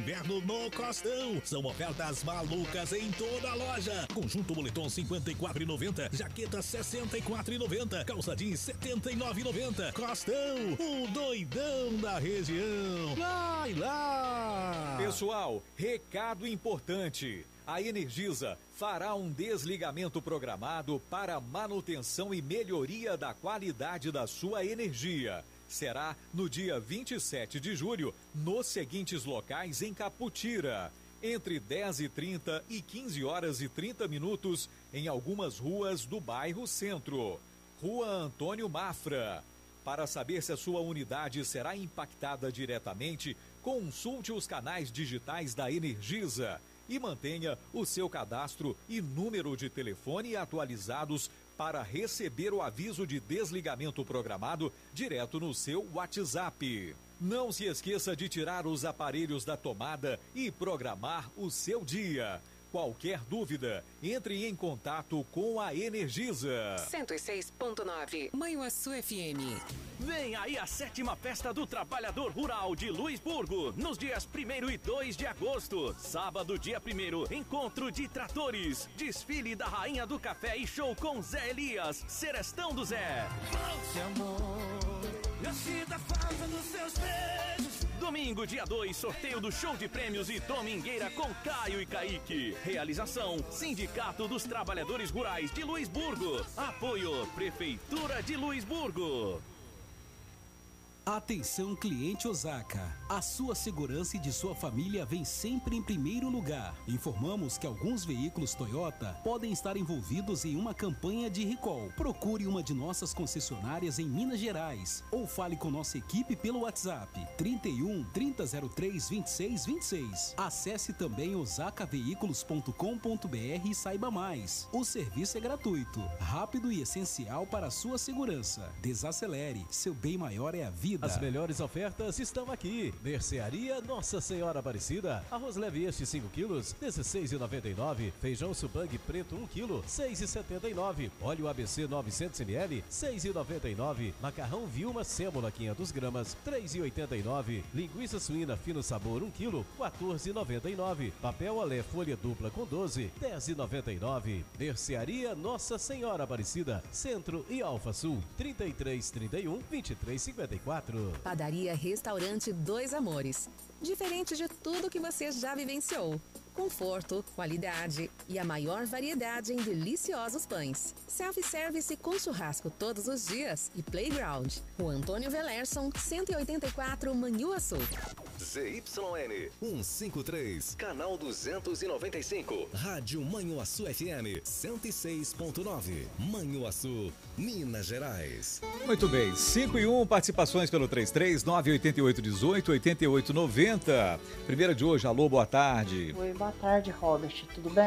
inverno no Costão. São ofertas malucas em toda a loja. Conjunto moletom 54,90, jaqueta 64,90, calça jeans 79,90. Costão, o doidão da região. Vai lá! Pessoal, recado importante. A Energisa fará um desligamento programado para manutenção e melhoria da qualidade da sua energia. Será no dia 27 de julho, nos seguintes locais em Caputira, entre 10h30 e 15h30 em algumas ruas do bairro Centro. Rua Antônio Mafra. Para saber se a sua unidade será impactada diretamente, consulte os canais digitais da Energisa e mantenha o seu cadastro e número de telefone atualizados para receber o aviso de desligamento programado direto no seu WhatsApp. Não se esqueça de tirar os aparelhos da tomada e programar o seu dia. Qualquer dúvida, entre em contato com a Energisa. 106.9 Manhuaçu FM. Vem aí a 7ª Festa do Trabalhador Rural de Luisburgo, nos dias 1º e 2 de agosto. Sábado, dia 1º, encontro de tratores, desfile da Rainha do Café e show com Zé Elias, Serestão do Zé. Eu sinto a falta dos seus beijos. Domingo, dia 2, sorteio do show de prêmios e domingueira com Caio e Kaique. Realização, Sindicato dos Trabalhadores Rurais de Luisburgo. Apoio, Prefeitura de Luisburgo. Atenção, cliente Osaka. A sua segurança e de sua família vem sempre em primeiro lugar. Informamos que alguns veículos Toyota podem estar envolvidos em uma campanha de recall. Procure uma de nossas concessionárias em Minas Gerais ou fale com nossa equipe pelo WhatsApp 31 3003 2626. Acesse também osakaveículos.com.br e saiba mais. O serviço é gratuito, rápido e essencial para a sua segurança. Desacelere, seu bem maior é a vida. As melhores ofertas estão aqui. Mercearia Nossa Senhora Aparecida. Arroz leve este 5 quilos, R$ 16,99. Feijão Supang preto 1 quilo, R$ 6,79. Óleo ABC 900 ml, R$ 6,99. Macarrão Vilma Sêmola 500 gramas, R$ 3,89. Linguiça suína fino sabor 1 quilo, R$ 14,99. Papel Alé folha dupla com 12, R$ 10,99. Mercearia Nossa Senhora Aparecida, Centro e Alfa Sul, 3331 2354. Padaria Restaurante Dois Amores. Diferente de tudo que você já vivenciou. Conforto, qualidade e a maior variedade em deliciosos pães. Self-service com churrasco todos os dias e playground. O Antônio Velerson, 184 Manhuaçu. ZYN 153, canal 295. Rádio Manhuaçu FM 106.9. Manhuaçu, Minas Gerais. Muito bem, 5 e 1, participações pelo 33-988-18-8890. Primeira de hoje, alô, boa tarde. Oi, boa tarde, Robert, tudo bem?